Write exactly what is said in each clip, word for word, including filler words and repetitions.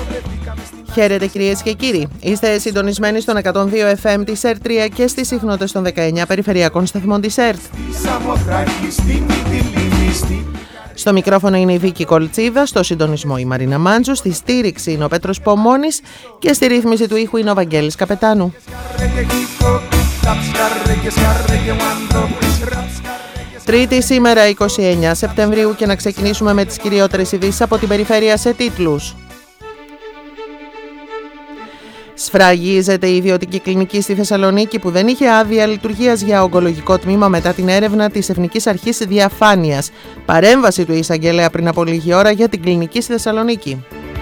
Χαίρετε κυρίες και κύριοι. Είστε συντονισμένοι στον εκατόν δύο εφ εμ της ΕΡΤ τρία και στις συχνότητες των δεκαεννιά περιφερειακών σταθμών της ΕΡΤ. Στο μικρόφωνο είναι η Βίκη Κολτσίδα, στο συντονισμό η Μαρίνα Μάντζου, στη στήριξη είναι ο Πέτρος Πομώνης και στη ρύθμιση του ήχου είναι ο Βαγγέλης Καπετάνου. Τρίτη σήμερα είκοσι εννέα Σεπτεμβρίου και να ξεκινήσουμε με τις κυριότερες ειδήσεις από την περιφέρεια σε τίτλους. Σφραγίζεται η ιδιωτική κλινική στη Θεσσαλονίκη που δεν είχε άδεια λειτουργίας για ογκολογικό τμήμα μετά την έρευνα της Εθνικής Αρχής Διαφάνειας. Παρέμβαση του εισαγγελέα πριν από λίγη ώρα για την κλινική στη Θεσσαλονίκη.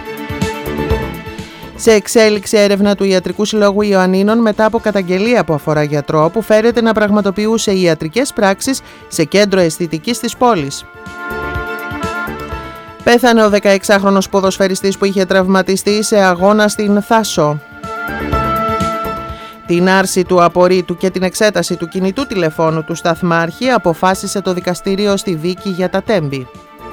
Σε εξέλιξη έρευνα του Ιατρικού Συλλόγου Ιωαννίνων μετά από καταγγελία που αφορά γιατρό που φέρεται να πραγματοποιούσε ιατρικές πράξεις σε κέντρο αισθητικής της πόλης. Πέθανε ο δεκαεξάχρονος ποδοσφαιριστής που είχε τραυματιστεί σε αγώνα στην Θάσο. Την άρση του απορρίτου και την εξέταση του κινητού τηλεφώνου του σταθμάρχη αποφάσισε το δικαστήριο στη δίκη για τα Τέμπη.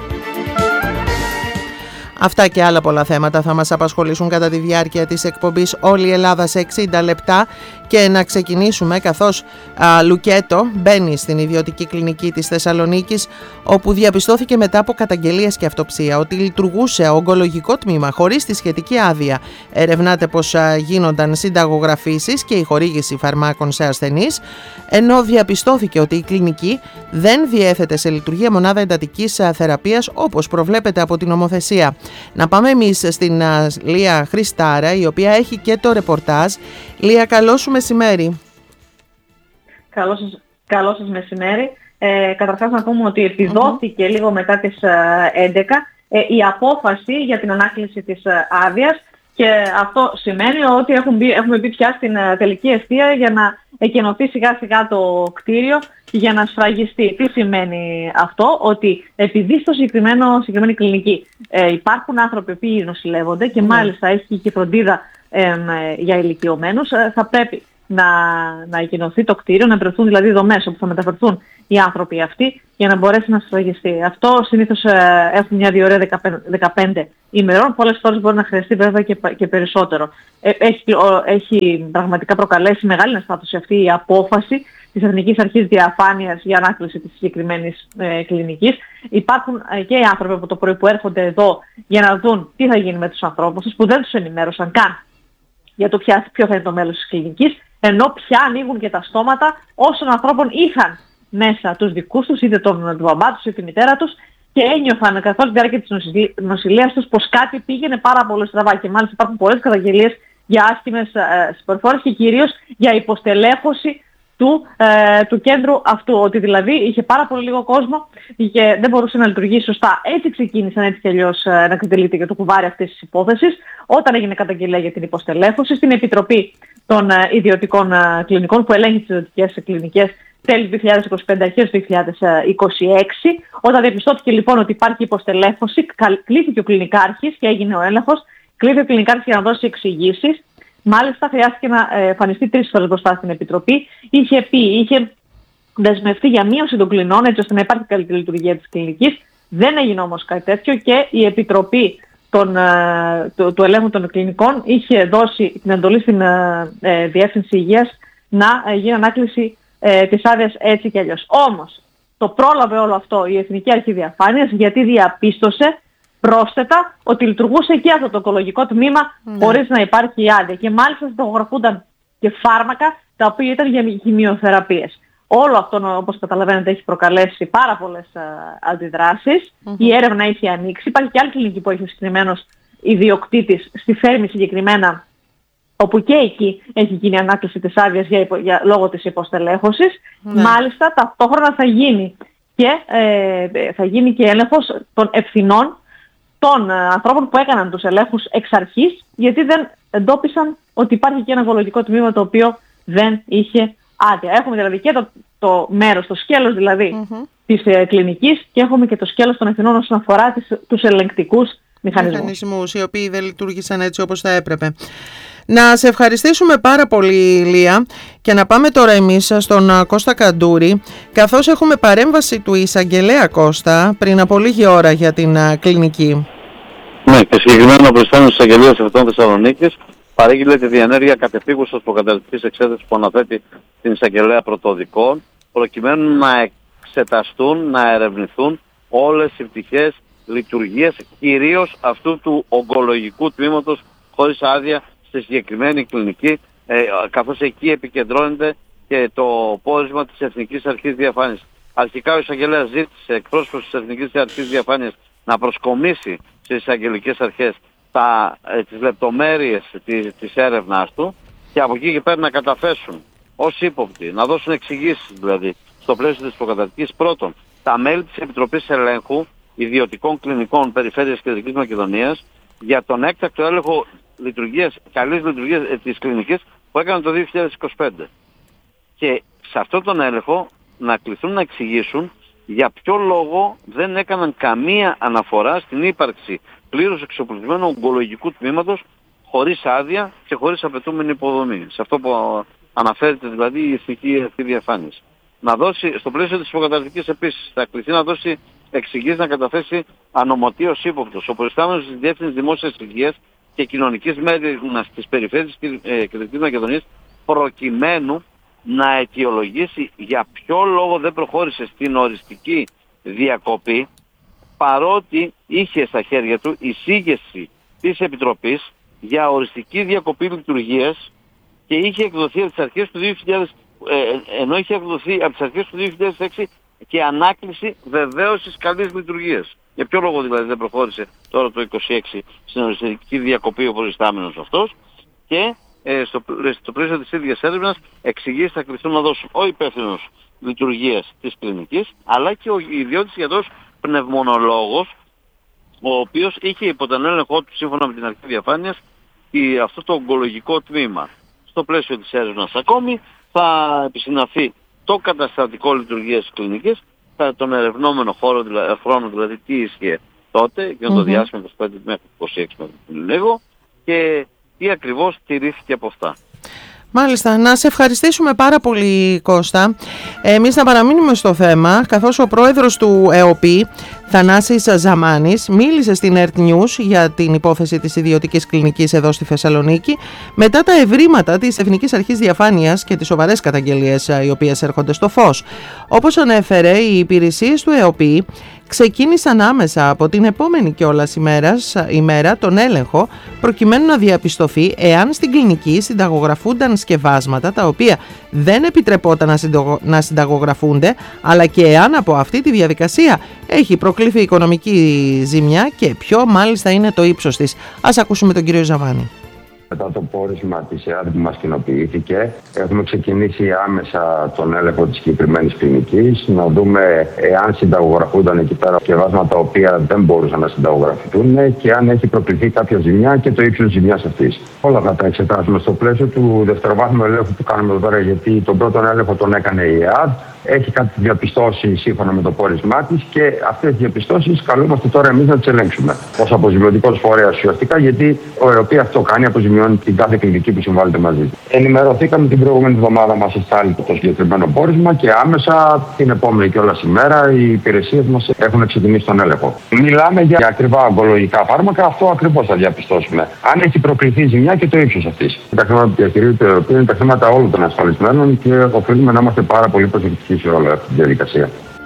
Αυτά και άλλα πολλά θέματα θα μας απασχολήσουν κατά τη διάρκεια της εκπομπής Όλη η Ελλάδα σε εξήντα λεπτά και να ξεκινήσουμε καθώς α, Λουκέτο μπαίνει στην ιδιωτική κλινική της Θεσσαλονίκης όπου διαπιστώθηκε μετά από καταγγελίες και αυτοψία ότι λειτουργούσε ογκολογικό τμήμα χωρίς τη σχετική άδεια. Ερευνάται πως α, γίνονταν συνταγογραφήσεις και η χορήγηση φαρμάκων σε ασθενείς, ενώ διαπιστώθηκε ότι η κλινική δεν διέθετε σε λειτουργία μονάδα εντατικής α, θεραπείας όπως προβλέπεται από την νομοθεσία. Να πάμε εμείς στην α, Λία Χριστάρα, η οποία έχει και το ρεπορτάζ. Λία, καλό σου μεσημέρι. Καλό σας, καλό σας μεσημέρι. Ε, καταρχάς να πούμε ότι επιδόθηκε mm-hmm. λίγο μετά τις έντεκα ε, η απόφαση για την ανάκληση της άδειας και αυτό σημαίνει ότι έχουμε μπει, έχουμε μπει πια στην τελική ευθεία για να εκενωθεί σιγά σιγά το κτίριο για να σφραγιστεί. Τι σημαίνει αυτό? Ότι επειδή στο συγκεκριμένο, συγκεκριμένη κλινική ε, υπάρχουν άνθρωποι που νοσηλεύονται και mm. μάλιστα έχει και φροντίδα ε, για ηλικιωμένους, ε, θα πρέπει να, να εκενωθεί το κτίριο, να βρεθούν δηλαδή δομές όπου θα μεταφερθούν οι άνθρωποι αυτοί για να μπορέσει να σφραγιστεί. Αυτό συνήθως ε, έχουν μια διορία δεκαπέντε ημερών, πολλές φορές μπορεί να χρειαστεί βέβαια και, και περισσότερο. Ε, έχει, ο, έχει πραγματικά προκαλέσει μεγάλη ενστάτωση αυτή η απόφαση της Εθνικής Αρχής Διαφάνειας για ανάκληση της συγκεκριμένης ε, κλινικής. Υπάρχουν ε, και οι άνθρωποι από το πρωί που έρχονται εδώ για να δουν τι θα γίνει με τους ανθρώπους τους, που δεν τους ενημέρωσαν καν για το ποια, ποιο θα είναι το μέλος της κλινικής, ενώ πια ανοίγουν και τα στόματα όσων ανθρώπων είχαν μέσα τους δικούς τους, είτε τον, τον μπαμπά τους είτε τη μητέρα τους, και ένιωθαν καθ' όλη τη διάρκεια της νοσηλείας τους πως κάτι πήγαινε πάρα πολύ στραβά. Και μάλιστα υπάρχουν πολλές καταγγελίες για άσχημες ε, συμπεριφορές και κυρίως για υποστελέχωση του, ε, του κέντρου αυτού. Ότι δηλαδή είχε πάρα πολύ λίγο κόσμο και δεν μπορούσε να λειτουργήσει σωστά. Έτσι ξεκίνησαν έτσι κι αλλιώς ε, να εκτελείται για το κουβάρι αυτής της υπόθεσης. Όταν έγινε καταγγελία για την υποστελέχωση, στην Επιτροπή των ε, Ιδιωτικών ε, Κλινικών που ελέγχει τις ιδιωτικές κλινικές τέλη του δύο χιλιάδες είκοσι πέντε, αρχές του δύο χιλιάδες είκοσι έξι, όταν διαπιστώθηκε λοιπόν ότι υπάρχει υποστελέχωση, κλήθηκε ο κλινικάρχης και έγινε ο έλεγχος, κλήθηκε ο κλινικάρχης για να δώσει εξηγήσεις. Μάλιστα χρειάστηκε να εμφανιστεί τρεις φορές μπροστά στην Επιτροπή. Είχε πει, είχε δεσμευτεί για μείωση των κλινών έτσι ώστε να υπάρχει καλύτερη λειτουργία της κλινικής. Δεν έγινε όμως κάτι τέτοιο και η Επιτροπή των, του, του ελέγχου των κλινικών είχε δώσει την εντολή στην ε, Διεύθυνση Υγείας να ε, γίνει ανάκληση ε, της άδειας έτσι κι αλλιώς. Όμως το πρόλαβε όλο αυτό η Εθνική Αρχή Διαφάνειας γιατί διαπίστωσε πρόσθετα ότι λειτουργούσε και αυτό το ογκολογικό τμήμα mm. χωρίς να υπάρχει άδεια. Και μάλιστα συνταγογραφούνταν και φάρμακα τα οποία ήταν για χημειοθεραπείες. Όλο αυτό, όπως καταλαβαίνετε, έχει προκαλέσει πάρα πολλές α, αντιδράσεις. Mm-hmm. Η έρευνα έχει ανοίξει. Υπάρχει και άλλη κλινική που έχει ο συγκεκριμένος ιδιοκτήτης στη Φέρμη συγκεκριμένα, όπου και εκεί έχει γίνει ανάκληση της άδειας για, για, λόγω της υποστελέχωσης. Mm-hmm. Μάλιστα, ταυτόχρονα θα γίνει και, ε, θα γίνει και έλεγχος των ευθυνών των ε, ανθρώπων που έκαναν τους ελέγχους εξ αρχής, γιατί δεν εντόπισαν ότι υπάρχει και ένα ογκολογικό τμήμα το οποίο δεν είχε άδεια. Έχουμε δηλαδή και το, το μέρος, το σκέλος δηλαδή mm-hmm. της ε, κλινικής και έχουμε και το σκέλος των ευθυνών όσον αφορά τις, τους ελεγκτικούς μηχανισμούς. Μηχανισμούς, οι οποίοι δεν λειτουργήσαν έτσι όπως θα έπρεπε. Να σε ευχαριστήσουμε πάρα πολύ, Λία, και να πάμε τώρα εμείς στον Κώστα Καντούρη, καθώς έχουμε παρέμβαση του εισαγγελέα Κώστα πριν από λίγη ώρα για την κλινική. Ναι, και συγκεκριμένα ο προϊστάμενος της Αγγελίας Ευθών Θεσσαλονίκης παρήγγειλε τη διενέργεια κατεπίγουσας προκαταρκτικής εξέτασης που αναθέτει την Εισαγγελέα Πρωτοδικών, προκειμένου να εξεταστούν, να ερευνηθούν όλες οι πτυχές λειτουργίας, κυρίως αυτού του ογκολογικού τμήματος χωρίς άδεια στη συγκεκριμένη κλινική, ε, καθώς εκεί επικεντρώνεται και το πόρισμα της Εθνικής Αρχής Διαφάνειας. Αρχικά ο εισαγγελέας ζήτησε εκπρόσωπος της Εθνικής Αρχής Διαφάνειας να προσκομίσει στις εισαγγελικές αρχές τα, ε, τις λεπτομέρειες της, της έρευνάς του και από εκεί και πέρα να καταθέσουν ως ύποπτοι, να δώσουν εξηγήσεις δηλαδή στο πλαίσιο της προκαταρκτικής. Πρώτον, τα μέλη της Επιτροπής Ελέγχου Ιδιωτικών Κλινικών Περιφέρειας Κεντρικής Μακεδονίας για τον έκτακτο έλεγχο λειτουργίας, καλής λειτουργίας ε, της κλινικής που έκανε το δύο χιλιάδες είκοσι πέντε. Και σε αυτόν τον έλεγχο να κληθούν να εξηγήσουν για ποιο λόγο δεν έκαναν καμία αναφορά στην ύπαρξη πλήρως εξοπλισμένου ογκολογικού τμήματος χωρίς άδεια και χωρίς απαιτούμενη υποδομή. Σε αυτό που αναφέρεται δηλαδή η Εθνική Αρχή Διαφάνειας. Να δώσει, στο πλαίσιο της προκαταρκτικής επίσης, θα κληθεί να δώσει εξηγήσεις, να καταθέσει ανομωτίως ύποπτος ο προϊστάμενος της Διεύθυνσης Δημόσιας Υγείας και Κοινωνικής Μέριμνας της Περιφέρειας Κεντρικής Μακεδονίας, προκειμένου να αιτιολογήσει για ποιο λόγο δεν προχώρησε στην οριστική διακοπή, παρότι είχε στα χέρια του εισήγηση της Επιτροπής για οριστική διακοπή λειτουργίας και είχε εκδοθεί από τις αρχές του δύο χιλιάδες, ε, ενώ είχε εκδοθεί από τις αρχές του δύο χιλιάδες έξι και ανάκληση βεβαίωσης καλής λειτουργίας. Για ποιο λόγο δηλαδή δεν προχώρησε τώρα το είκοσι έξι στην οριστική διακοπή ο προϊστάμενος αυτός, και ε, στο, στο πλαίσιο της ίδιας έρευνας εξηγήσεις θα κληθούν να δώσουν ο υπεύθυνος λειτουργίας της κλινικής, αλλά και ο ιδιώτης γιατρός πνευμονολόγος, ο οποίος είχε υπό τον έλεγχό του σύμφωνα με την Αρχή Διαφάνειας αυτό το ογκολογικό τμήμα. Στο πλαίσιο της έρευνας ακόμη θα επισυναθεί το καταστατικό λειτουργίας της κλινικής, τον ερευνόμενο χώρο, δηλαδή, χρόνο, δηλαδή τι ίσχυε τότε, για το mm-hmm. διάστημα είκοσι πέντε μέχρι είκοσι έξι λίγο, και τι ακριβώς τηρήθηκε από αυτά. Μάλιστα, να σε ευχαριστήσουμε πάρα πολύ, Κώστα. Εμείς να παραμείνουμε στο θέμα, καθώς ο πρόεδρος του ΕΟΠΗ, Θανάσης Ζαμάνης, μίλησε στην Earth News για την υπόθεση της ιδιωτικής κλινικής εδώ στη Θεσσαλονίκη, μετά τα ευρήματα της Εθνικής Αρχής Διαφάνειας και τις σοβαρές καταγγελίες οι οποίες έρχονται στο φως. Όπως ανέφερε, οι υπηρεσίες του ΕΟΠΗ ξεκίνησαν άμεσα από την επόμενη κιόλας ημέρας, ημέρα τον έλεγχο, προκειμένου να διαπιστωθεί εάν στην κλινική συνταγογραφούνταν σκευάσματα τα οποία δεν επιτρεπόταν να, συντογο... να συνταγογραφούνται, αλλά και εάν από αυτή τη διαδικασία έχει προκληθεί οικονομική ζημιά και ποιο μάλιστα είναι το ύψος της. Ας ακούσουμε τον κύριο Ζαμάνη. Μετά το πόρισμα της ΕΑΔ που μας κοινοποιήθηκε, έχουμε ξεκινήσει άμεσα τον έλεγχο της συγκεκριμένης κλινικής, να δούμε εάν συνταγογραφούνταν εκεί πέρα σκευάσματα τα οποία δεν μπορούσαν να συνταγογραφηθούν και αν έχει προκληθεί κάποια ζημιά και το ύψος της ζημιάς αυτής. Όλα θα τα εξετάσουμε στο πλαίσιο του δευτεροβάθμιου ελέγχου που κάνουμε εδώ πέρα, γιατί τον πρώτο έλεγχο τον έκανε η ΕΑΔ. Έχει κάτι διαπιστώσεις σύμφωνα με το πόρισμά της και αυτές τις διαπιστώσεις καλούμαστε τώρα εμείς να τις ελέγξουμε ως αποζημιωτικός φορέας ουσιαστικά, γιατί ο ΕΟΠΗ αυτό κάνει, αποζημιώνει την κάθε κλινική που συμβάλλεται μαζί. Ενημερωθήκαμε την προηγούμενη εβδομάδα, μας εστάλει το συγκεκριμένο πόρισμα και άμεσα την επόμενη κιόλας ημέρα οι υπηρεσίες μας έχουν ξεκινήσει τον έλεγχο. Μιλάμε για ακριβά ογκολογικά φάρμακα, αυτό ακριβώς θα διαπιστώσουμε. Αν έχει προκληθεί ζημιά και το ύψος αυτής. Τα χρήματα που διαχειρίζεται το ΕΟΠΗ είναι τα χρήματα όλων των ασφαλισμένων και οφείλουμε να είμαστε πάρα πολύ προσεκτικοί σε όλη αυτή τη διαδικασία.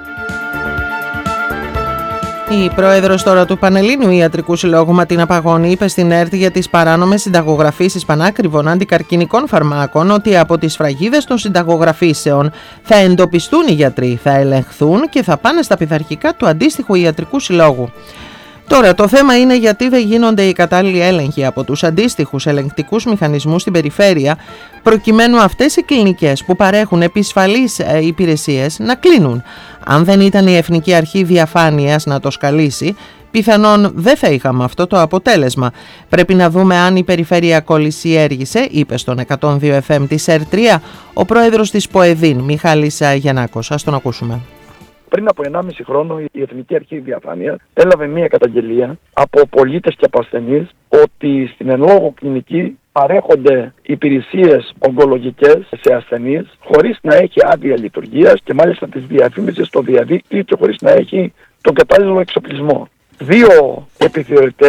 Η πρόεδρος τώρα του Πανελλήνιου Ιατρικού Συλλόγου Ματίνα Παγώνη είπε στην ΕΡΤ για τις παράνομες συνταγογραφήσεις πανάκριβων αντικαρκινικών φαρμάκων ότι από τις φραγίδες των συνταγογραφήσεων θα εντοπιστούν οι γιατροί, θα ελεγχθούν και θα πάνε στα πειθαρχικά του αντίστοιχου Ιατρικού Συλλόγου. Τώρα, το θέμα είναι γιατί δεν γίνονται οι κατάλληλοι έλεγχοι από τους αντίστοιχους ελεγκτικούς μηχανισμούς στην περιφέρεια, προκειμένου αυτές οι κλινικές που παρέχουν επισφαλείς υπηρεσίες να κλείνουν. Αν δεν ήταν η Εθνική Αρχή Διαφάνειας να το σκαλίσει, πιθανόν δεν θα είχαμε αυτό το αποτέλεσμα. Πρέπει να δούμε αν η περιφέρεια κολυσιέργησε, είπε στον εκατόν δύο εφ εμ της ΕΡΤ τρία ο πρόεδρος της ΠΟΕΔΗΝ, Μιχάλης Γιαννάκος. Ας τον ακούσουμε. Πριν από ενάμιση χρόνο η Εθνική Αρχή Διαφάνειας έλαβε μία καταγγελία από πολίτες και από ασθενείς ότι στην εν λόγω κλινική παρέχονται υπηρεσίες ογκολογικές σε ασθενείς χωρίς να έχει άδεια λειτουργίας και μάλιστα τις διαφήμιζε στο διαδίκτυο και χωρίς να έχει τον κατάλληλο εξοπλισμό. Δύο επιθεωρητές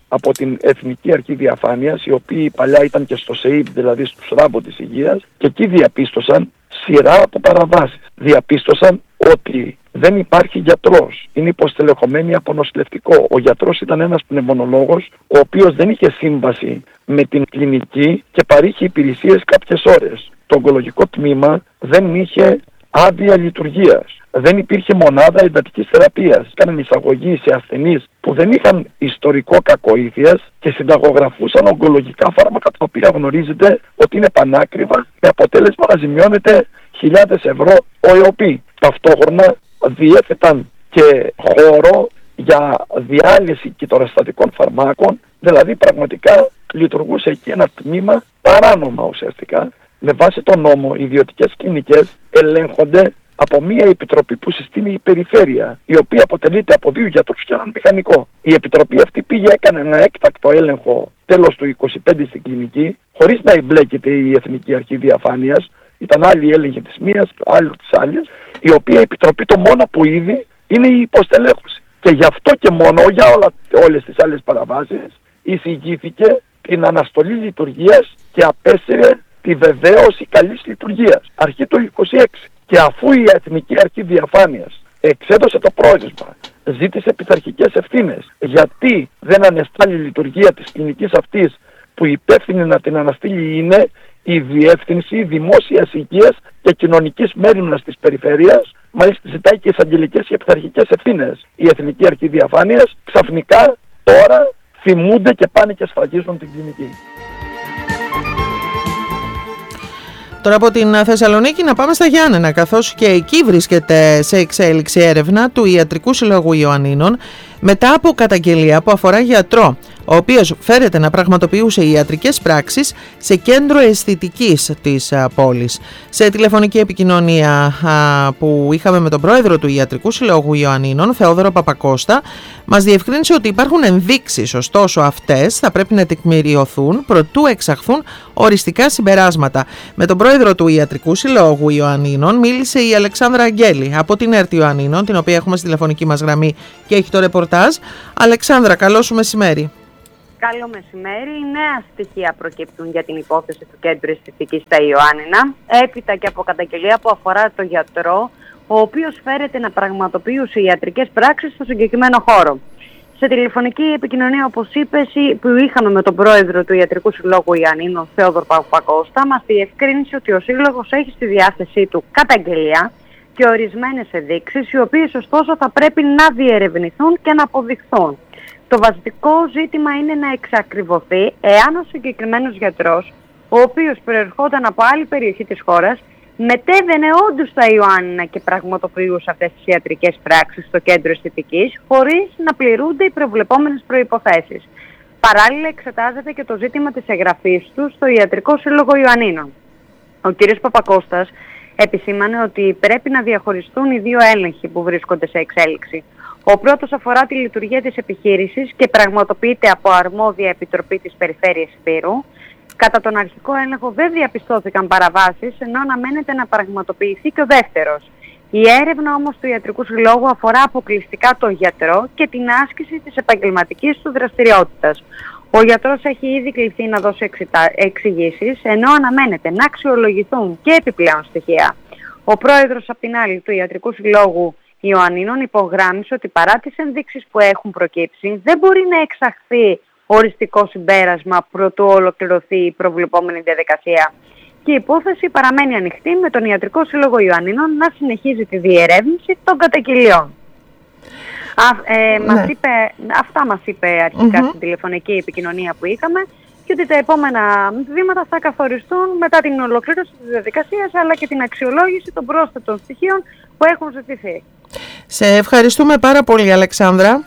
από την Εθνική Αρχή Διαφάνειας, οι οποίοι παλιά ήταν και στο ΣΕΙΠ, δηλαδή στους ράμπο της υγείας, και εκεί διαπίστωσαν σειρά από παραβάσεις. Διαπίστωσαν ότι δεν υπάρχει γιατρός, είναι υποστελεχωμένοι από νοσηλευτικό. Ο γιατρός ήταν ένας πνευμονολόγος, ο οποίος δεν είχε σύμβαση με την κλινική και παρήχε υπηρεσίες κάποιες ώρες. Το ογκολογικό τμήμα δεν είχε άδεια λειτουργίας. Δεν υπήρχε μονάδα εντατικής θεραπείας. Κάναν εισαγωγή σε ασθενείς που δεν είχαν ιστορικό κακοήθειας και συνταγογραφούσαν ογκολογικά φάρμακα, τα οποία γνωρίζετε ότι είναι πανάκριβα, με αποτέλεσμα να ζημιώνεται χιλιάδες ευρώ ο ΕΟΠΗ. Ταυτόχρονα διέθεταν και χώρο για διάλυση κυτοραστατικών φαρμάκων, δηλαδή πραγματικά λειτουργούσε εκεί ένα τμήμα παράνομα ουσιαστικά. Με βάση τον νόμο, οι ιδιωτικές κλινικές ελέγχονται από μια επιτροπή που συστήνει η περιφέρεια, η οποία αποτελείται από δύο γιατρούς και έναν μηχανικό. Η επιτροπή αυτή πήγε, έκανε ένα έκτακτο έλεγχο τέλος του είκοσι πέντε στην κλινική, χωρίς να εμπλέκεται η Εθνική Αρχή Διαφάνειας. Ήταν άλλη έλεγχη της μίας, άλλη της άλλης, η οποία επιτροπή το μόνο που είδε είναι η υποστελέχωση. Και γι' αυτό και μόνο, για όλα, όλες τις άλλες παραβάσεις, εισηγήθηκε την αναστολή λειτουργίας και απέσυρε τη βεβαίωση καλής λειτουργίας. Αρχή του είκοσι έξι. Και αφού η Εθνική Αρχή Διαφάνειας εξέδωσε το πρόεδρευμα, ζήτησε πειθαρχικές ευθύνες, γιατί δεν ανεστάλλει η λειτουργία της κλινικής αυτής, που υπεύθυνη να την αναστείλει είναι η Διεύθυνση Δημόσιας Υγείας και Κοινωνικής Μέριμνας της Περιφέρειας, μάλιστα ζητάει και εισαγγελικές και πειθαρχικές ευθύνες. Η Εθνική Αρχή Διαφάνειας ξαφνικά τώρα θυμούνται και πάνε και σφραγίζουν την κλινική. Τώρα από την Θεσσαλονίκη να πάμε στα Γιάννενα, καθώς και εκεί βρίσκεται σε εξέλιξη έρευνα του Ιατρικού Συλλόγου Ιωαννίνων μετά από καταγγελία που αφορά γιατρό, ο οποίος φέρεται να πραγματοποιούσε ιατρικές πράξεις σε κέντρο αισθητικής της πόλης. Σε τηλεφωνική επικοινωνία που είχαμε με τον πρόεδρο του Ιατρικού Συλλόγου Ιωαννίνων, Θεόδωρο Παπακώστα, μας διευκρίνησε ότι υπάρχουν ενδείξεις, ωστόσο αυτές θα πρέπει να τεκμηριωθούν προτού εξαχθούν οριστικά συμπεράσματα. Με τον πρόεδρο του Ιατρικού Συλλόγου Ιωαννίνων μίλησε η Αλεξάνδρα Αγγέλη από την ΕΡΤ Ιωαννίνων, την οποία έχουμε στη τηλεφωνική μας γραμμή και έχει το ρεπορτάζ. Αλεξάνδρα, καλό σου μεσημέρι. Καλό μεσημέρι. Νέα στοιχεία προκύπτουν για την υπόθεση του Κέντρου Αισθητικής στα Ιωάννινα, έπειτα και από καταγγελία που αφορά το γιατρό, ο οποίος φέρεται να πραγματοποιούσε ιατρικές πράξεις στο συγκεκριμένο χώρο. Σε τηλεφωνική επικοινωνία, όπως είπες, που είχαμε με τον πρόεδρο του Ιατρικού Συλλόγου Ιωαννίνων, Θεόδωρο Παπακώστα, μας διευκρίνησε ότι ο σύλλογος έχει στη διάθεσή του καταγγελία και ορισμένες ενδείξεις, οι οποίες ωστόσο θα πρέπει να διερευνηθούν και να αποδειχθούν. Το βασικό ζήτημα είναι να εξακριβωθεί εάν ο συγκεκριμένος γιατρός, ο οποίος προερχόταν από άλλη περιοχή της χώρας, μετέβαινε όντως στα Ιωάννινα και πραγματοποιούσε αυτές τις ιατρικές πράξεις στο κέντρο αισθητικής, χωρίς να πληρούνται οι προβλεπόμενες προϋποθέσεις. Παράλληλα εξετάζεται και το ζήτημα της εγγραφής του στο Ιατρικό Σύλλογο Ιωαννίνων. Ο κ. Παπακώστας επισήμανε ότι πρέπει να διαχωριστούν οι δύο έλεγχοι που βρίσκονται σε εξέλιξη. Ο πρώτος αφορά τη λειτουργία της επιχείρησης και πραγματοποιείται από αρμόδια επιτροπή της Περιφέρειας Υπήρου. Κατά τον αρχικό έλεγχο δεν διαπιστώθηκαν παραβάσεις, ενώ αναμένεται να πραγματοποιηθεί και ο δεύτερος. Η έρευνα όμως του Ιατρικού Συλλόγου αφορά αποκλειστικά τον γιατρό και την άσκηση της επαγγελματικής του δραστηριότητας. Ο γιατρός έχει ήδη κληθεί να δώσει εξηγήσεις, ενώ αναμένεται να αξιολογηθούν και επιπλέον στοιχεία. Ο πρόεδρος, απ' την άλλη, του Ιατρικού Συλλόγου Ιωαννίνων υπογράμμισε ότι παρά τις ενδείξεις που έχουν προκύψει, δεν μπορεί να εξαχθεί οριστικό συμπέρασμα προτού ολοκληρωθεί η προβλεπόμενη διαδικασία. Και η υπόθεση παραμένει ανοιχτή, με τον Ιατρικό Σύλλογο Ιωαννίνων να συνεχίζει τη διερεύνηση των καταγγελιών. Α, ε, ναι. μας είπε, αυτά μας είπε αρχικά mm-hmm. στην τηλεφωνική επικοινωνία που είχαμε, και ότι τα επόμενα βήματα θα καθοριστούν μετά την ολοκλήρωση της διαδικασίας, αλλά και την αξιολόγηση των πρόσθετων στοιχείων που έχουν ζητηθεί. Σε ευχαριστούμε πάρα πολύ, Αλεξάνδρα.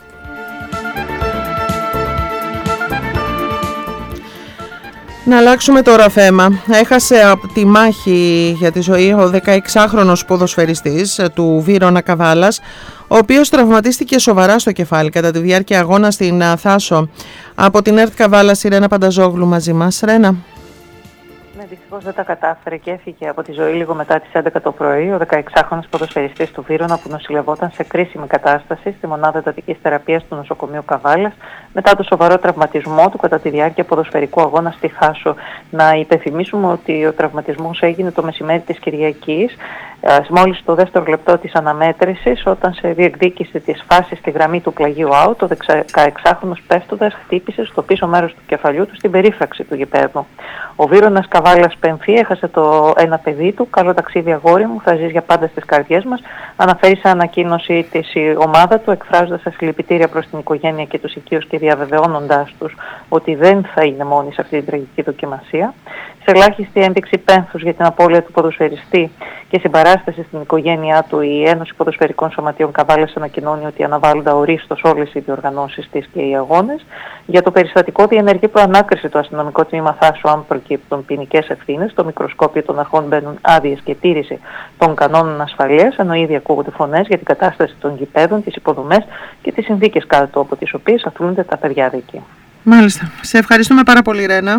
Να αλλάξουμε τώρα θέμα. Έχασε από τη μάχη για τη ζωή ο δεκαεξάχρονος ποδοσφαιριστής του Βύρωνα Καβάλας, ο οποίος τραυματίστηκε σοβαρά στο κεφάλι κατά τη διάρκεια αγώνα στην Θάσο. Από την ΕΡΤ Καβάλας, η Ρένα Πανταζόγλου μαζί μας. Ρένα. Ναι, δυστυχώς δεν τα κατάφερε και έφυγε από τη ζωή λίγο μετά τις έντεκα το πρωί ο δεκαεξάχρονος ποδοσφαιριστής του Βύρωνα, που νοσηλευόταν σε κρίσιμη κατάσταση στη μονάδα εντατικής θεραπείας του νοσοκομείου Καβάλας μετά το σοβαρό τραυματισμό του κατά τη διάρκεια ποδοσφαιρικού αγώνα στη Χάσο. Να υπενθυμίσουμε ότι ο τραυματισμός έγινε το μεσημέρι της Κυριακής, μόλις στο δεύτερο λεπτό της αναμέτρησης, όταν σε διεκδίκηση της φάσης στη γραμμή του πλαγίου out, ο δεκαεξάχρονος πέφτοντας χτύπησε στο πίσω μέρος του κεφαλιού του στην περίφραξη του γηπέδου. Ο Βύρονας Καβάλας Πενφή έχασε το ένα παιδί του. Καλό ταξίδι, αγόρι μου, θα ζεις για πάντα στις καρδιές μας, αναφέρει σε ανακοίνωση της η ομάδα του, εκφράζοντας τα συλληπιτήρια προς την οικογένεια και τους οικείους και διαβεβαιώνοντάς τους ότι δεν θα είναι μόνοι σε αυτή την τραγική δοκιμασία. Σε ελάχιστη ένδειξη πένθους για την απώλεια του ποδοσφαιριστή και συμπαράσταση στην οικογένειά του, η Ένωση Ποδοσφαιρικών Σωματείων Καβάλας ανακοινώνει ότι αναβάλλονται ορίστως όλες οι διοργανώσεις της και οι αγώνες. Για το περιστατικό διενεργεί προανάκριση το αστυνομικό τμήμα Θάσου, αν προκύπτουν ποινικές ευθύνες. Στο μικροσκόπιο των αρχών μπαίνουν άδειες και τήρηση των κανόνων ασφαλείας, ενώ ήδη ακούγονται φωνές για την κατάσταση των γηπέδων, τις υποδομές και τις συνθήκες κάτω από τις οποίες αθλούνται τα παιδιά εκεί. Μάλιστα. Σε ευχαριστούμε πάρα πολύ, Ρένα.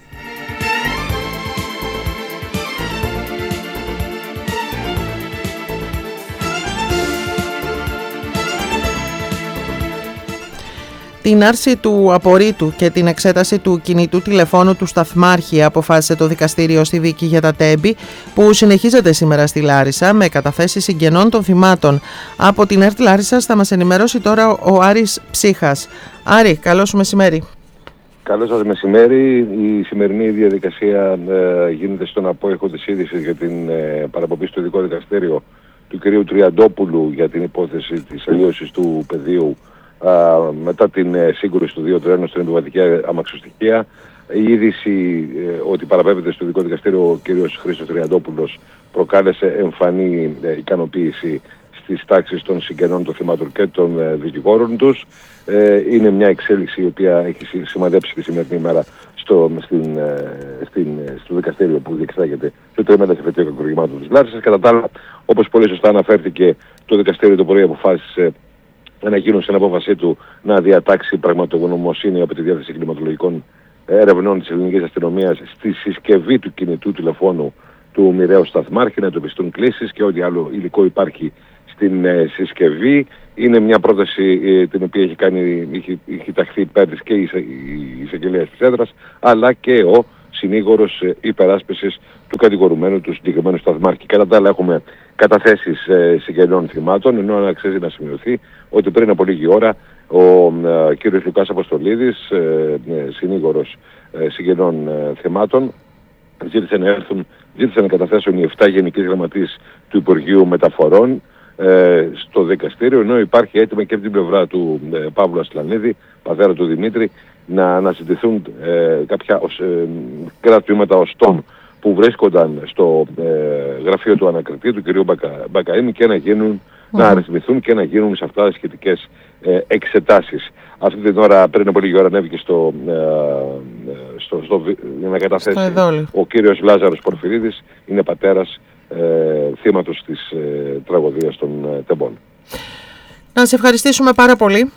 Την άρση του απορρίτου και την εξέταση του κινητού τηλεφώνου του σταθμάρχη αποφάσισε το δικαστήριο στη δίκη για τα Τέμπη, που συνεχίζεται σήμερα στη Λάρισα με καταθέσεις συγγενών των θυμάτων. Από την ΕΡΤ Λάρισσας θα μας ενημερώσει τώρα ο Άρης Ψύχας. Άρη, καλό σου μεσημέρι. Καλό σας μεσημέρι. Η σημερινή διαδικασία ε, γίνεται στον απόϊχο της είδησης για την ε, παραπομπή στο ειδικό δικαστήριο του κυρίου Τριαντόπουλου για την υπόθεση της αλλίωσης του πεδίου α, μετά την ε, σύγκρουση του δύο τρένου στην εντοβατική αμαξοστοιχεία. Η είδηση ε, ότι παραπέμπεται στο ειδικό δικαστήριο ο κύριος Χρήστος Τριαντόπουλος προκάλεσε εμφανή ε, ικανοποίηση στις τάξεις των συγγενών των θυμάτων και των ε, δικηγόρων τους. Ε, είναι μια εξέλιξη η οποία έχει σημαδέψει τη σημερινή ημέρα στο, στην, ε, στην, στο δικαστήριο που διεξάγεται στο τριμερές εφετείο κακουργημάτων της Λάρισσας. Κατά τα άλλα, όπως πολύ σωστά αναφέρθηκε, το δικαστήριο το πρωί αποφάσισε να γίνουν στην απόφασή του να διατάξει πραγματογνωμοσύνη από τη διάθεση κλιματολογικών ερευνών της ελληνικής αστυνομίας στη συσκευή του κινητού τηλεφώνου του μοιραίου σταθμάρχη, να εντοπιστούν κλήσεις και ό,τι άλλο υλικό υπάρχει στην ε, συσκευή. Είναι μια πρόταση ε, την οποία έχει, κάνει, έχει, έχει ταχθεί υπέρ της και η, η εισαγγελέας της έδρας, αλλά και ο συνήγορος ε, υπεράσπισης του κατηγορουμένου του συγκεκριμένου σταθμάρχη. Κατά τα άλλα έχουμε καταθέσεις ε, συγγενών θυμάτων, ενώ αξίζει να σημειωθεί ότι πριν από λίγη ώρα ο ε, κύριος Λουκάς Αποστολίδης, ε, ε, συνήγορος ε, συγγενών ε, θυμάτων, ζήτησε να έρθουν, ζήτησε να καταθέσουν οι εφτά γενικοί γραμματείς του Υπουργείου Μεταφορών ε, στο δικαστήριο, ενώ υπάρχει έτοιμα και από την πλευρά του ε, Παύλου Ασλανίδη, πατέρα του Δημήτρη, να αναζητηθούν ε, κάποια ως, ε, κρατήματα οστών που βρίσκονταν στο ε, γραφείο του ανακριτή, του κ. Μπακα, Μπακαήμι, και να γίνουν, mm. να αριθμηθούν και να γίνουν σε αυτά σχετικές ε, εξετάσεις. Αυτή την ώρα, πριν από λίγη ώρα, ανέβηκε στο, ε, στο, στο, για να καταθέσει ο κύριος Λάζαρος Πορφυρίδης, είναι πατέρας ε, θύματος της ε, τραγωδίας των ε, Τεμπών. Να σε ευχαριστήσουμε πάρα πολύ.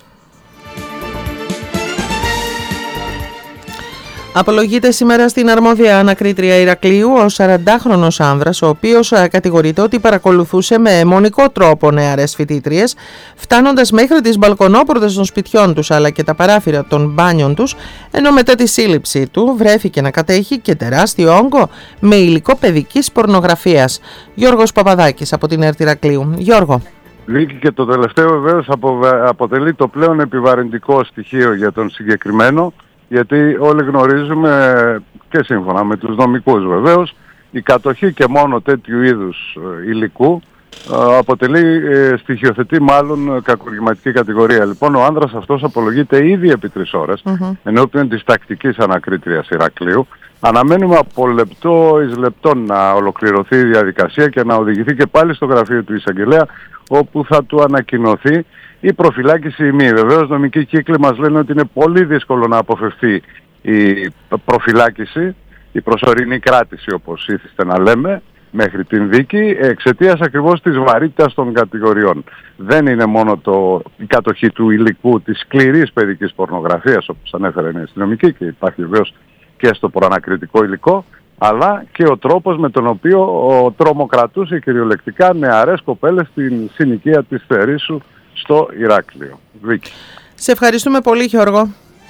Απολογείται σήμερα στην αρμόδια ανακρίτρια Ηρακλείου ο σαραντάχρονος άνδρας, ο οποίος κατηγορείται ότι παρακολουθούσε με αιμονικό τρόπο νεαρές φοιτήτριες, φτάνοντας μέχρι τις μπαλκονόπορτες των σπιτιών τους αλλά και τα παράθυρα των μπάνιων τους, ενώ μετά τη σύλληψή του βρέθηκε να κατέχει και τεράστιο όγκο με υλικό παιδικής πορνογραφίας. Γιώργος Παπαδάκης από την ΕΡΤ Ηρακλείου. Γιώργο. Λύκη, και το τελευταίο βεβαίως αποτελεί το πλέον επιβαρυντικό στοιχείο για τον συγκεκριμένο, γιατί όλοι γνωρίζουμε, και σύμφωνα με τους νομικούς βεβαίως, η κατοχή και μόνο τέτοιου είδους υλικού αποτελεί, στοιχειοθετεί μάλλον κακουργηματική κατηγορία. Λοιπόν, ο άνδρας αυτός απολογείται ήδη επί τρεις ώρες mm-hmm. ενώπιον της τακτικής ανακρίτριας Ηρακλείου. Αναμένουμε από λεπτό εις λεπτό να ολοκληρωθεί η διαδικασία και να οδηγηθεί και πάλι στο γραφείο του εισαγγελέα, όπου θα του ανακοινωθεί η προφυλάκηση ή μη. Βεβαίως, νομικοί κύκλοι μας λένε ότι είναι πολύ δύσκολο να αποφευθεί η προφυλάκηση, η προσωρινή κράτηση, όπως ήθιστε να λέμε, μέχρι την δίκη, εξαιτίας ακριβώς της βαρύτητας των κατηγοριών. Δεν είναι μόνο το, η κατοχή του υλικού της σκληρής παιδικής πορνογραφίας, όπως ανέφερε η αστυνομική, και υπάρχει βεβαίως και στο προανακριτικό υλικό, αλλά και ο τρόπος με τον οποίο ο τρομοκρατούσε κυριολεκτικά νεαρές κοπέλες στην συνοικία της Θερήσου στο Ηράκλειο. Βίκη. Σε ευχαριστούμε πολύ, Γιώργο.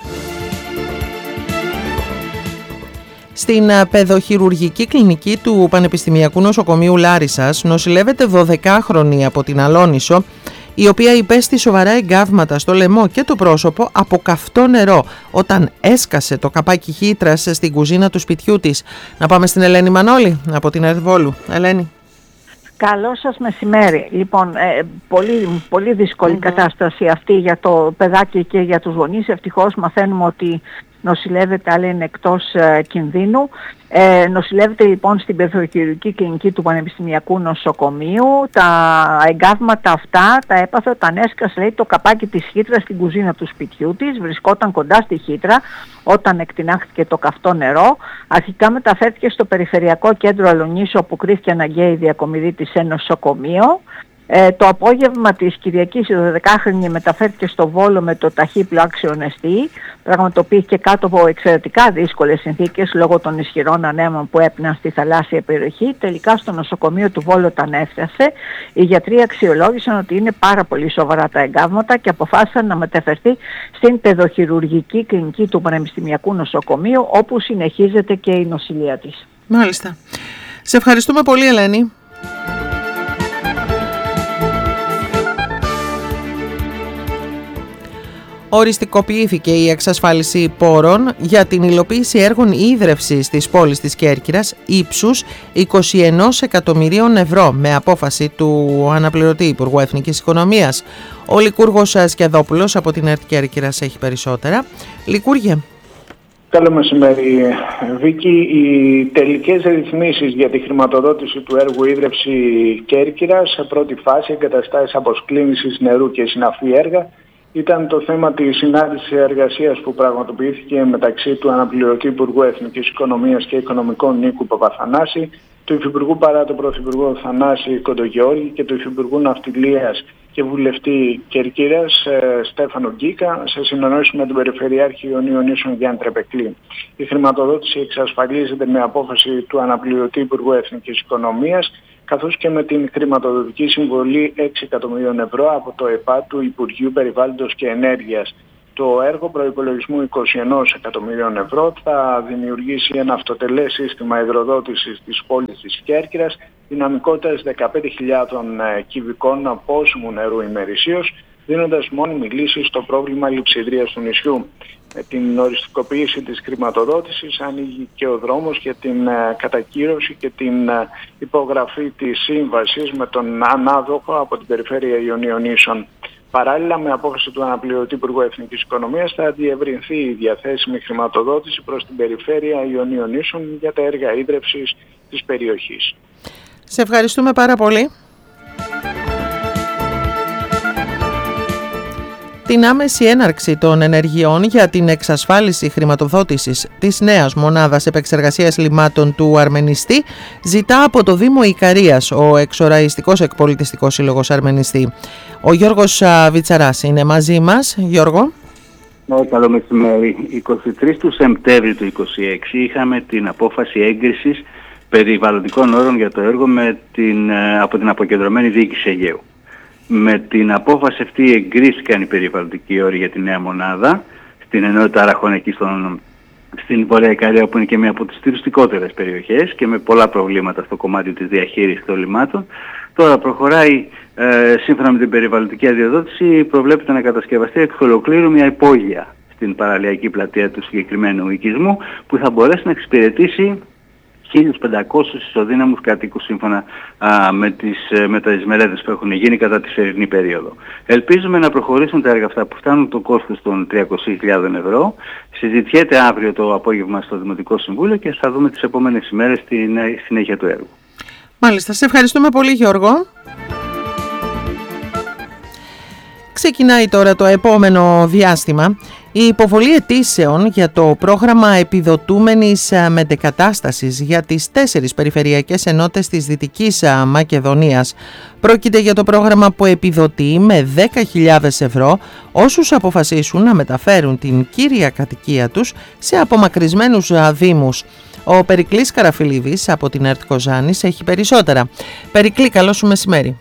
Στην παιδοχειρουργική κλινική του Πανεπιστημιακού Νοσοκομείου Λάρισσας νοσηλεύεται δωδεκάχρονη από την Αλόνησο, η οποία υπέστη σοβαρά εγκάβματα στο λαιμό και το πρόσωπο από καυτό νερό όταν έσκασε το καπάκι χύτρας στην κουζίνα του σπιτιού της. Να πάμε στην Ελένη Μανώλη από την Ερβόλου. Ελένη. Καλό σας μεσημέρι. Λοιπόν, ε, πολύ, πολύ δύσκολη mm-hmm. κατάσταση αυτή για το παιδάκι και για τους γονείς. Ευτυχώς μαθαίνουμε ότι νοσηλεύεται, αλλά είναι εκτός ε, κινδύνου. Ε, νοσηλεύεται λοιπόν στην παιδοχειρουργική κλινική του Πανεπιστημιακού Νοσοκομείου. Τα εγκάβματα αυτά τα έπαθε όταν έσκασε, λέει, το καπάκι της χύτρας στην κουζίνα του σπιτιού της. Βρισκόταν κοντά στη χύτρα όταν εκτινάχθηκε το καυτό νερό. Αρχικά μεταφέρθηκε στο Περιφερειακό Κέντρο Αλονίσου, όπου κρίθηκε αναγκαία η διακομιδή της σε νοσοκομείο. Ε, το απόγευμα της Κυριακής η δωδεκάχρονη μεταφέρθηκε στο Βόλο με το ταχύπλο άξιον εστί. Πραγματοποιήθηκε κάτω από εξαιρετικά δύσκολες συνθήκες λόγω των ισχυρών ανέμων που έπναν στη θαλάσσια περιοχή. Τελικά στο νοσοκομείο του Βόλου όταν έφτασε, οι γιατροί αξιολόγησαν ότι είναι πάρα πολύ σοβαρά τα εγκάβματα και αποφάσισαν να μεταφερθεί στην παιδοχειρουργική κλινική του Πανεπιστημιακού Νοσοκομείου, όπου συνεχίζεται και η νοσηλεία της. Μάλιστα. Σε ευχαριστούμε πολύ, Ελένη. Οριστικοποιήθηκε η εξασφάλιση πόρων για την υλοποίηση έργων ίδρευσης της πόλης της Κέρκυρας ύψους είκοσι ένα εκατομμυρίων ευρώ με απόφαση του αναπληρωτή Υπουργού Εθνικής Οικονομίας. Ο Λικούργος Σκεδόπουλος από την ΕΡΤ Κέρκυρας έχει περισσότερα. Λικούργε. Καλό μεσημέρι, Βίκη. Οι τελικές ρυθμίσεις για τη χρηματοδότηση του έργου ίδρυυση Κέρκυρας σε πρώτη φάση, εγκαταστάσεις αποσκλήνησης νερού και συναφή έργα, ήταν το θέμα της συνάντησης εργασίας που πραγματοποιήθηκε μεταξύ του αναπληρωτή Υπουργού Εθνικής Οικονομίας και Οικονομικών Νίκου Παπαθανάση, του Υφυπουργού παρά τον Πρωθυπουργό Θανάση Κοντογεώργη και του Υφυπουργού Ναυτιλίας και Βουλευτή Κερκύρας Στέφανο Γκίκα, σε συνεννόηση με τον Περιφερειάρχη Ιωνίων Νήσων Γιάννη Τρεπεκλή. Η χρηματοδότηση εξασφαλίζεται με απόφαση του αναπληρωτή Υπουργού Εθνικής Οικονομίας, καθώς και με την χρηματοδοτική συμβολή έξι εκατομμυρίων ευρώ από το ΕΠΑ του Υπουργείου Περιβάλλοντος και Ενέργειας. Το έργο προϋπολογισμού είκοσι ένα εκατομμυρίων ευρώ θα δημιουργήσει ένα αυτοτελές σύστημα υδροδότησης της πόλης της Κέρκυρας δυναμικότητας δεκαπέντε χιλιάδες κυβικών πόσιμου νερού ημερησίως, δίνοντας μόνιμη λύση στο πρόβλημα λειψιδρίας του νησιού. Με την οριστικοποίηση της χρηματοδότησης ανοίγει και ο δρόμος για την κατακύρωση και την υπογραφή της σύμβασης με τον ανάδοχο από την Περιφέρεια Ιωνίων Νήσων. Παράλληλα, με απόφαση του αναπληρωτή Υπουργού Εθνικής Οικονομίας θα διευρυνθεί η διαθέσιμη χρηματοδότηση προς την Περιφέρεια Ιωνίων Νήσων για τα έργα ίδρυυσης της περιοχής. Σε ευχαριστούμε πάρα πολύ. Την άμεση έναρξη των ενεργειών για την εξασφάλιση χρηματοδότησης της νέας μονάδας επεξεργασίας λιμάτων του Αρμενιστή ζητά από το Δήμο Ικαρίας ο εξοραϊστικός εκπολιτιστικός σύλλογος Αρμενιστή. Ο Γιώργος Βιτσαράς είναι μαζί μας. Γιώργο. Ναι, καλό μεσημέρι. εικοστή τρίτη του Σεπτέμβρη του είκοσι έξι είχαμε την απόφαση έγκρισης περιβαλλοντικών όρων για το έργο με την, από την αποκεντρωμένη διοίκηση Αιγαίου. Με την απόφαση αυτή εγκρίθηκαν οι περιβαλλοντικοί όροι για τη νέα μονάδα στην ενότητα Αραχών εκεί στον, στην Βορεια Ικαρία, που είναι και μία από τις τουριστικότερες περιοχές και με πολλά προβλήματα στο κομμάτι της διαχείρισης των λιμάτων. Τώρα προχωράει ε, σύμφωνα με την περιβαλλοντική αδειοδότηση, προβλέπεται να κατασκευαστεί εξ ολοκλήρου μια υπόγεια στην παραλιακή πλατεία του συγκεκριμένου οικισμού που θα μπορέσει να εξυπηρετήσει χίλιους πεντακόσιους ισοδύναμους κατοίκους σύμφωνα α, με, τις, με τις μελέτες που έχουν γίνει κατά τη φερινή περίοδο. Ελπίζουμε να προχωρήσουν τα έργα αυτά που φτάνουν το κόστος των τριακόσιες χιλιάδες ευρώ. Συζητιέται αύριο το απόγευμα στο Δημοτικό Συμβούλιο και θα δούμε τις επόμενες ημέρες την συνέχεια του έργου. Μάλιστα, σε ευχαριστούμε πολύ, Γιώργο. Ξεκινάει τώρα το επόμενο διάστημα η υποβολή αιτήσεων για το πρόγραμμα επιδοτούμενης μετεκατάστασης για τις τέσσερις περιφερειακές ενότητες της Δυτικής Μακεδονίας. Πρόκειται για το πρόγραμμα που επιδοτεί με δέκα χιλιάδες ευρώ όσους αποφασίσουν να μεταφέρουν την κύρια κατοικία τους σε απομακρυσμένους δήμους. Ο Περικλής Καραφιλίδης από την ΕΡΤ Κοζάνης έχει περισσότερα. Περικλή, καλό σου μεσημέρι.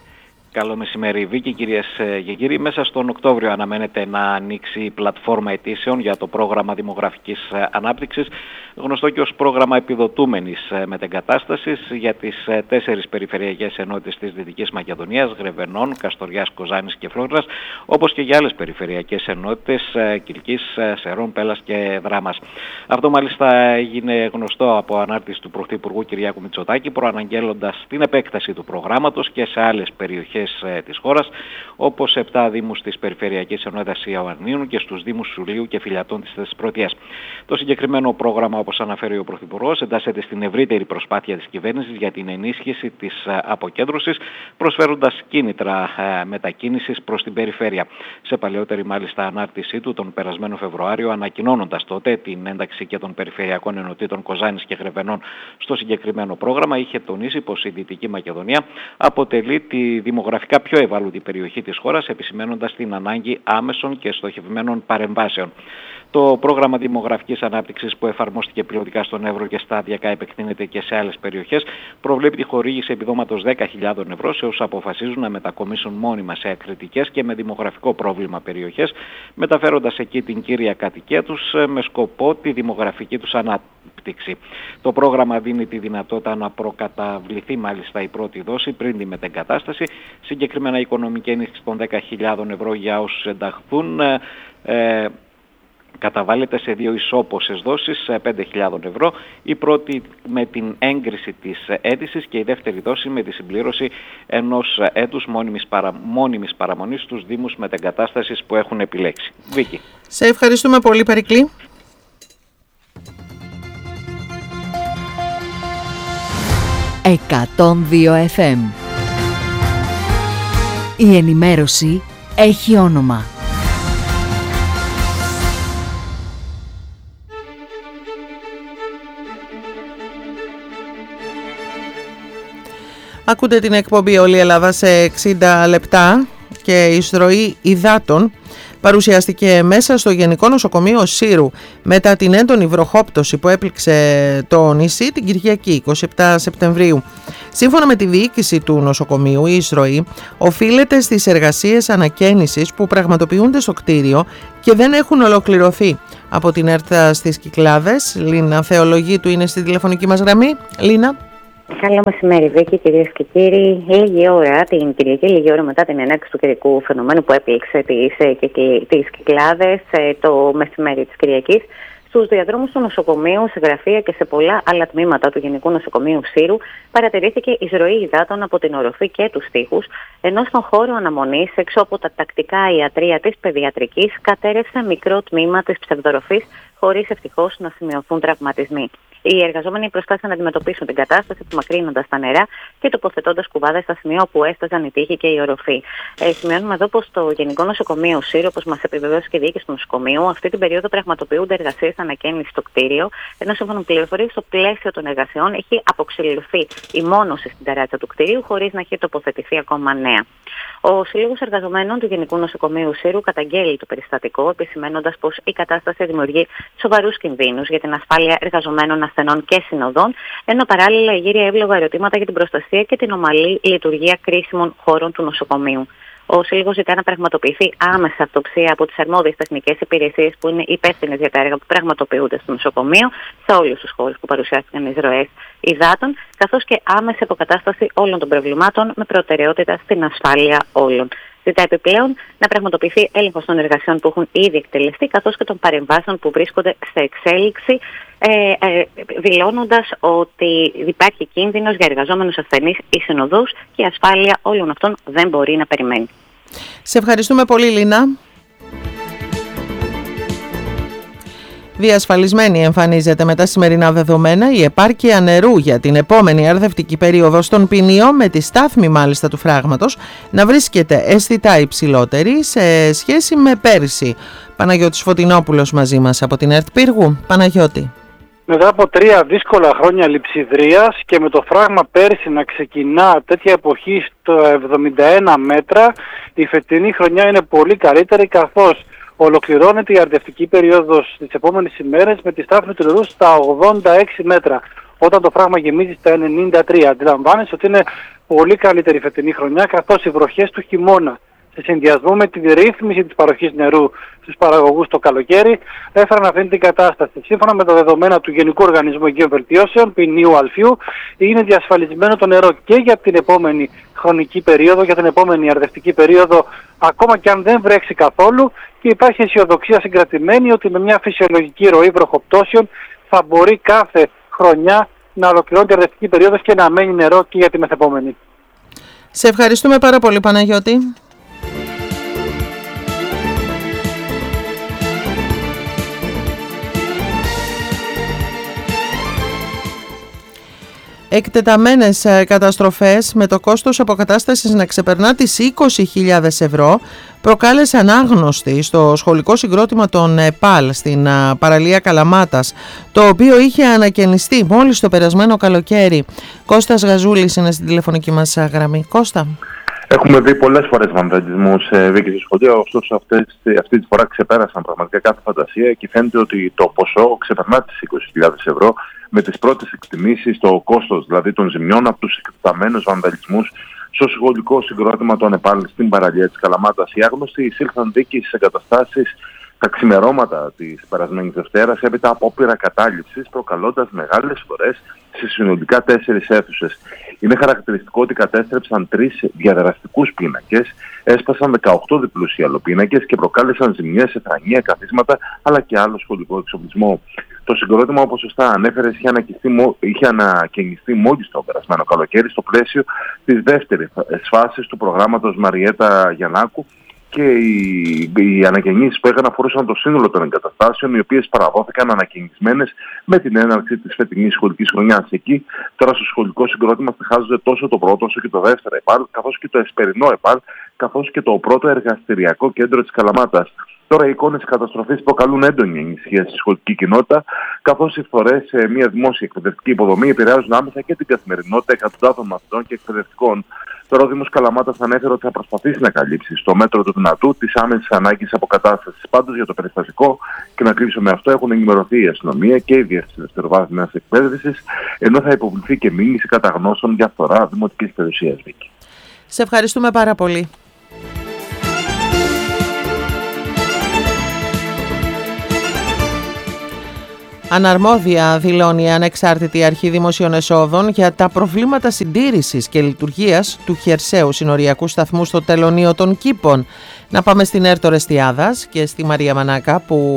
Καλό μεσημέρι, Βίκη, κυρίες και κύριοι. Μέσα στον Οκτώβριο αναμένεται να ανοίξει η πλατφόρμα αιτήσεων για το πρόγραμμα δημογραφικής ανάπτυξης, γνωστό και ως πρόγραμμα επιδοτούμενης μετεγκατάστασης για τις τέσσερις περιφερειακές ενότητες της Δυτικής Μακεδονίας, Γρεβενών, Καστοριάς, Κοζάνης και Φλόριντας, όπως και για άλλες περιφερειακές ενότητες Κιλκής, Σερών, Πέλλας και Δράμας. Αυτό μάλιστα έγινε γνωστό από ανάρτηση του Πρωθυπουργού Κυριάκου Μητσοτάκη, προαναγγέλλοντας την επέκταση του προγράμματος και σε άλλες περιοχές της χώρας, όπως επτά δήμους της Περιφερειακής Ενότητας Ιωαννίνου και στους δήμους Σουλίου και Φιλιατών της Θεσπρωτείας. Το συγκεκριμένο πρόγραμμα, όπως αναφέρει ο Πρωθυπουργός, εντάσσεται στην ευρύτερη προσπάθεια της κυβέρνησης για την ενίσχυση της αποκέντρωσης, προσφέροντας κίνητρα μετακίνησης προς την περιφέρεια. Σε παλαιότερη μάλιστα ανάρτησή του τον περασμένο Φεβρουάριο, ανακοινώνοντας τότε την ένταξη και των περιφερειακών ενωτήτων Κοζάνης και Γρεβενών στο συγκεκριμένο πρόγραμμα, είχε τονίσει πως η Δυτική Μακεδονία αποτελεί τη δημογραφική γραφικά πιο ευάλωτη περιοχή της χώρας, επισημαίνοντας την ανάγκη άμεσων και στοχευμένων παρεμβάσεων. Το πρόγραμμα δημογραφικής ανάπτυξης, που εφαρμόστηκε πιλωτικά στον Εύρο και σταδιακά επεκτείνεται και σε άλλες περιοχές, προβλέπει τη χορήγηση επιδόματος δέκα χιλιάδες ευρώ σε όσους αποφασίζουν να μετακομίσουν μόνιμα σε ακριτικές και με δημογραφικό πρόβλημα περιοχές, μεταφέροντας εκεί την κύρια κατοικία τους με σκοπό τη δημογραφική τους ανάπτυξη. Το πρόγραμμα δίνει τη δυνατότητα να προκαταβληθεί μάλιστα η πρώτη δόση πριν τη μετεγκατάσταση. Συγκεκριμένα η οικονομική ενίσχυση των δέκα χιλιάδες ευρώ για όσους ενταχθούν ε, καταβάλλεται σε δύο ισόποσες δόσεις πέντε χιλιάδες ευρώ, η πρώτη με την έγκριση της αίτησης και η δεύτερη δόση με τη συμπλήρωση ενός έτους μόνιμης, παρα, μόνιμης παραμονής στους δήμους μετεγκατάστασης που έχουν επιλέξει. Βίκη. Σε ευχαριστούμε πολύ, Περικλή. εκατόν δύο εφ εμ. Η ενημέρωση έχει όνομα. Ακούτε την εκπομπή «Όλη η Ελλάδα» σε εξήντα λεπτά και η εισρωή υδάτων παρουσιάστηκε μέσα στο Γενικό Νοσοκομείο Σύρου μετά την έντονη βροχόπτωση που έπληξε το νησί την Κυριακή εικοστή εβδόμη Σεπτεμβρίου. Σύμφωνα με τη διοίκηση του νοσοκομείου, η εισρωή οφείλεται στις εργασίες ανακαίνησης που πραγματοποιούνται στο κτίριο και δεν έχουν ολοκληρωθεί. Από την ΕΡΤ στις Κυκλάδες, Λίνα Θεολογίτου είναι στη τηλεφωνική μας γραμμή. Λίνα. Καλό μεσημέρι, Βίκη, κυρίες και κύριοι. Λίγη ώρα, την Κυριακή, λίγη ώρα μετά την ενέργεια του καιρικού φαινομένου που έπληξε τις, τις Κυκλάδες το μεσημέρι της Κυριακής, στους διαδρόμους του νοσοκομείου, σε γραφεία και σε πολλά άλλα τμήματα του Γενικού Νοσοκομείου Σύρου παρατηρήθηκε εισρωή υδάτων από την οροφή και τους τοίχους, ενώ στον χώρο αναμονής, έξω από τα τακτικά ιατρεία της παιδιατρικής, κατέρευσε μικρό τμήμα της ψευδοροφής, χωρίς ευτυχώς να σημειωθούν τραυματισμοί. Οι εργαζόμενοι προσπάθησαν να αντιμετωπίσουν την κατάσταση, απομακρύνοντας τα νερά και τοποθετώντας κουβάδες στα σημεία όπου έσταζαν η τοίχη και η οροφή. Ε, σημειώνουμε εδώ πως το Γενικό Νοσοκομείο Σύρου, όπως μας επιβεβαίωσε και η διοίκηση του νοσοκομείου, αυτή την περίοδο πραγματοποιούνται εργασίες ανακαίνησης στο κτίριο, ενώ σύμφωνα με πληροφορίες, στο πλαίσιο των εργασιών έχει αποξηλωθεί η μόνωση στην ταράτσα του κτίριου, χωρίς να έχει τοποθετηθεί ακόμα νέα. Ο Σύλλογος Εργαζομένων του Γενικού Νοσοκομείου Σύρου καταγγέλει το περιστατικό, επισημαίνοντας πως η κατάσταση δημιουργεί σοβαρούς κινδύνους για την ασφάλεια εργαζομένων, ασθενών και συνοδών, ενώ παράλληλα γύρει εύλογα ερωτήματα για την προστασία και την ομαλή λειτουργία κρίσιμων χώρων του νοσοκομείου. Ο Σύλλογος ζητά να πραγματοποιηθεί άμεσα αυτοψία από τις αρμόδιες τεχνικές υπηρεσίες που είναι υπεύθυνες για τα έργα που πραγματοποιούνται στο νοσοκομείο, σε όλους τους χώρους που παρουσιάστηκαν εισρωές υδάτων, καθώς και άμεση αποκατάσταση όλων των προβλημάτων με προτεραιότητα στην ασφάλεια όλων. Ζητά επιπλέον να πραγματοποιηθεί έλεγχος των εργασιών που έχουν ήδη εκτελεστεί, καθώς και των παρεμβάσεων που βρίσκονται σε εξέλιξη, ε, ε, δηλώνοντας ότι υπάρχει κίνδυνος για εργαζόμενους ασθενείς ή συνοδούς και η ασφάλεια όλων αυτών δεν μπορεί να περιμένει. Σε ευχαριστούμε πολύ, Λίνα. Διασφαλισμένη εμφανίζεται με τα σημερινά δεδομένα η επάρκεια νερού για την επόμενη αρδευτική περίοδο στον Ποινίο, με τη στάθμη μάλιστα του φράγματος να βρίσκεται αισθητά υψηλότερη σε σχέση με πέρυσι. Παναγιώτης Φωτεινόπουλος μαζί μας από την ΕΡΤ Πύργου. Παναγιώτη. Μετά από τρία δύσκολα χρόνια λειψιδρίας και με το φράγμα πέρσι να ξεκινά τέτοια εποχή στο εβδομήντα ένα μέτρα, η φετινή χρονιά είναι πολύ καλύτερη, καθώς ολοκληρώνεται η αρδευτική περίοδος τις επόμενες ημέρες με τη στάθμη του νερού στα ογδόντα έξι μέτρα. όταν το φράγμα γεμίζει στα ενενήντα τρία. Αντιλαμβάνεσαι ότι είναι πολύ καλύτερη φετινή χρονιά, καθώς οι βροχές του χειμώνα σε συνδυασμό με την ρύθμιση της παροχής νερού στους παραγωγούς το καλοκαίρι έφεραν αυτή την κατάσταση. Σύμφωνα με τα δεδομένα του Γενικού Οργανισμού Αιγαίων Βελτιώσεων, ποινίου Αλφιού, είναι διασφαλισμένο το νερό και για την επόμενη χρονική περίοδο, για την επόμενη αρδευτική περίοδο, ακόμα και αν δεν βρέξει καθόλου, και υπάρχει αισιοδοξία συγκρατημένη ότι με μια φυσιολογική ροή βροχοπτώσεων θα μπορεί κάθε χρονιά να ολοκληρώνει την αρδευτική περίοδος και να μένει νερό και για τη μεθεπόμενη. Σε ευχαριστούμε πάρα πολύ, Παναγιώτη. Εκτεταμένες καταστροφές με το κόστος αποκατάστασης να ξεπερνά τις είκοσι χιλιάδες ευρώ προκάλεσαν άγνωστη στο σχολικό συγκρότημα των ΕΠΑΛ στην παραλία Καλαμάτας, το οποίο είχε ανακαινιστεί μόλις το περασμένο καλοκαίρι. Κώστας Γαζούλης είναι στην τηλεφωνική μας γραμμή. Κώστα. Έχουμε δει πολλές φορές βανδαλισμούς, Βίκη, στο σχολείο, ωστόσο αυτές, αυτή τη φορά ξεπέρασαν πραγματικά κάθε φαντασία και φαίνεται ότι το ποσό ξεπερνά τις είκοσι χιλιάδες ευρώ, με τις πρώτες εκτιμήσεις, το κόστος δηλαδή των ζημιών από τους εκτεταμένους βανδαλισμούς στο σχολικό συγκρότημα των ΕΠΑΛ στην παραλία της Καλαμάτας. Οι άγνωστοι εισήλθαν δίκη στις εγκαταστάσεις τα ξημερώματα της περασμένης Δευτέρας έπειτα από απόπειρα κατάληψης, προκαλώντας μεγάλες φορές σε συνολικά τέσσερις αίθουσες. Είναι χαρακτηριστικό ότι κατέστρεψαν τρεις διαδραστικούς πίνακες, έσπασαν δεκαοκτώ διπλούς ιαλοπίνακες και προκάλεσαν ζημιές σε θρανία, καθίσματα αλλά και άλλο σχολικό εξοπλισμό. Το συγκρότημα, όπως σωστά ανέφερες, είχε, είχε ανακαινιστεί μόλις το περασμένο καλοκαίρι στο πλαίσιο της δεύτερης φάσης του προγράμματος Μαριέτα Γιαννάκου, και οι, οι ανακαινήσεις που έκαναν αφορούσαν το σύνολο των εγκαταστάσεων, οι οποίες παραδόθηκαν ανακαινισμένες με την έναρξη της φετινής σχολικής χρονιάς. Εκεί τώρα στο σχολικό συγκρότημα στοιχάζονται τόσο το πρώτο όσο και το δεύτερο ΕΠΑΛ, καθώς και το εσπερινό ΕΠΑΛ, καθώς και το πρώτο εργαστηριακό κέντρο της Καλαμάτας. Τώρα οι εικόνες καταστροφής προκαλούν έντονη ανησυχία στη σχολική κοινότητα, καθώς οι φθορές σε μια δημόσια εκπαιδευτική υποδομή επηρεάζουν άμεσα και την καθημερινότητα εκατοντάδων μαθητών και εκπαιδευτικών. Τώρα ο Δήμος Καλαμάτας ανέφερε ότι θα προσπαθήσει να καλύψει στο μέτρο του δυνατού τις άμεσες ανάγκες αποκατάστασης. Πάντως για το περιστατικό, και να κλείσω με αυτό, έχουν ενημερωθεί η αστυνομία και η Διεύθυνση Δευτεροβάθμιας Εκπαίδευσης, ενώ θα υποβληθεί και μήνυση καταγνώσεων για φθορά δημοτικής περιουσίας. Βίκη. Σε ευχαριστούμε πάρα πολύ. Αναρμόδια δηλώνει η Ανεξάρτητη Αρχή Δημοσίων Εσόδων για τα προβλήματα συντήρησης και λειτουργίας του χερσαίου συνοριακού σταθμού στο τελωνείο των Κήπων. Να πάμε στην Έρτο Ρεστιάδας και στη Μαρία Μανάκα, που